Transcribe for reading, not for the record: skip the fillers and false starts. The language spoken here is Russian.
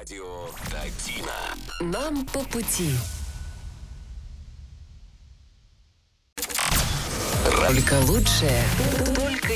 Радио Датина. Нам по пути. Только лучшее, только